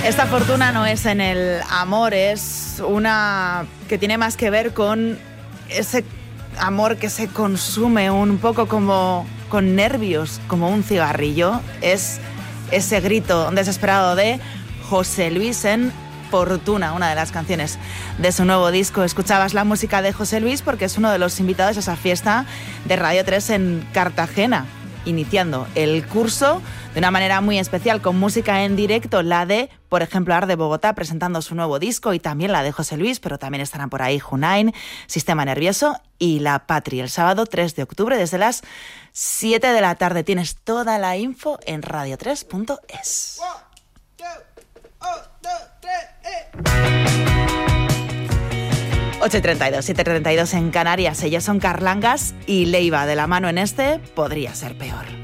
Esta fortuna no es en el amor, es una que tiene más que ver con ese amor que se consume un poco como con nervios, como un cigarrillo. Es ese grito desesperado de José Luis en Fortuna, una de las canciones de su nuevo disco. Escuchabas la música de José Luis porque es uno de los invitados a esa fiesta de Radio 3 en Cartagena, iniciando el curso de una manera muy especial, con música en directo, la de, por ejemplo, Arde Bogotá presentando su nuevo disco, y también la de José Luis, pero también estarán por ahí Junain, Sistema Nervioso y La Patria, el sábado 3 de octubre desde las 7 de la tarde. Tienes toda la info en radio3.es. 8:32, 7:32 en Canarias. Ellos son Carlangas y Leiva, de la mano en este Podría Ser Peor.